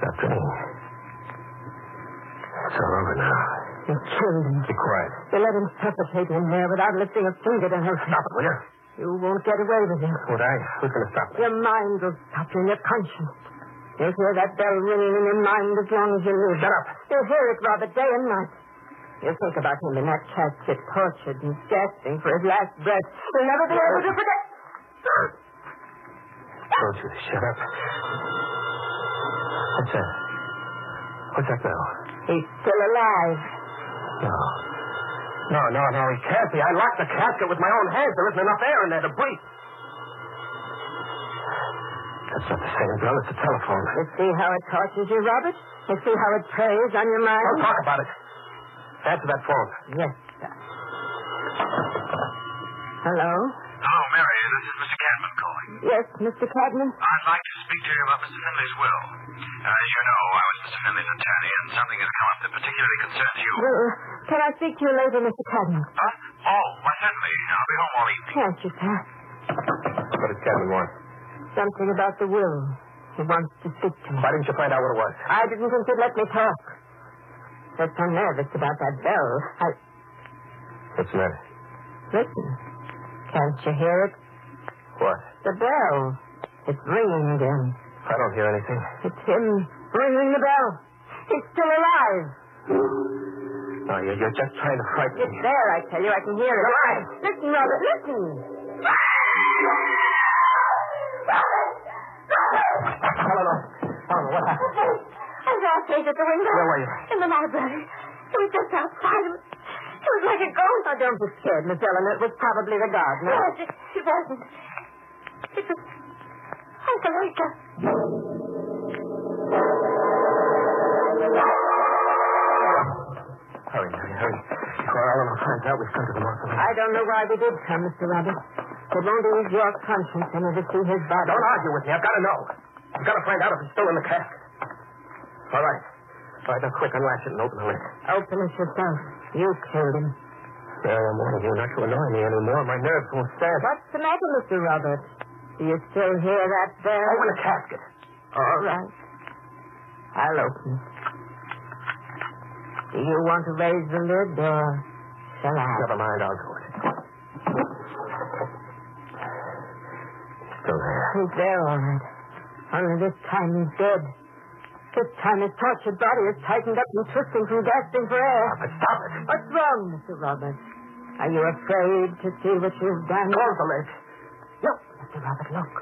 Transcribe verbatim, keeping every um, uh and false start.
After me. It's all over now. You killed him. Be quiet. You let him suffocate in there without lifting a finger to help him. Stop it, will you? You won't get away with it. Would I? Who's going to stop me? Your mind will stop you and your conscience. You'll hear that bell ringing in your mind as long as you live. Shut up. You'll hear it, Robert, day and night. You'll think about him in that casket, tortured and gasping for his last breath. You'll never be able to forget. Told you to shut up. What's that? What's that bell? He's still alive. No. No, no, no, he can't be. I locked the casket with my own hands. There isn't enough air in there to breathe. That's not the same bell. It's a telephone. You see how it tortures you, Robert? You see how it preys on your mind? Don't talk about it. Answer that phone. Yes, sir. Hello? Hello, Mary. This is Mister Cadman calling. Yes, Mister Cadman? I'd like to speak to you about Mister Finley's will. Uh, you know, I was Mister Finley's attorney, and something has come up that particularly concerns you. Well, can I speak to you later, Mister Cadman? Huh? Oh, why, certainly. I'll be home all evening. Can't you, sir? What does Cadman want? Something about the will. He wants to speak to me. Why didn't you find out what it was? I didn't think you'd let me talk. You're so nervous about that bell. I... What's the matter? Listen. Can't you hear it? What? The bell. It's ringing again. I don't hear anything. It's him ringing the bell. He's still alive. No, you're, you're just trying to frighten me. It's there, I tell you. I can hear it. Alive! Listen, Robert, listen. Eleanor. Eleanor, what happened? I was outside at the window. Where were you? In the library. It was just outside. It was, it was like a ghost. Oh, don't be scared, Miss Eleanor. It was probably the gardener. Yes, it, it wasn't. It was Uncle Edgar. Hurry, hurry, hurry. Before Eleanor finds out we've come to the mausoleum. I don't know why we did come, Mister Robert. It won't ease your conscience any to see his body. Don't argue with me. I've got to know. I've got to find out if it's still in the casket. All right. All right, now quick, unlatch it and open the lid. Open it yourself. You killed him. Yeah, I'm warning you not to annoy me anymore. My nerves won't stand. What's the matter, Mister Robert? Do you still hear that bell? Open the casket. All right. I'll open it. Do you want to raise the lid, or shall I? Never mind, I'll do it. He's still there. He's there, all right. Only this time he's dead. This time his tortured body is tightened up and twisting from gasping for air. Stop it, stop it. What's wrong, Mister Robert? Are you afraid to see what you've done? Close the lid. Look, Mister Robert, look.